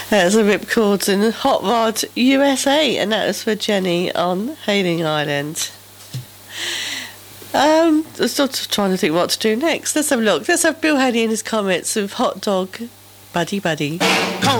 That's a ripcord in Hot Rod USA, and that was for Jenny on Hailing Island. I'm still trying to think what to do next. Let's have a look. Let's have Bill Haley in his comments with Hot Dog Buddy Buddy.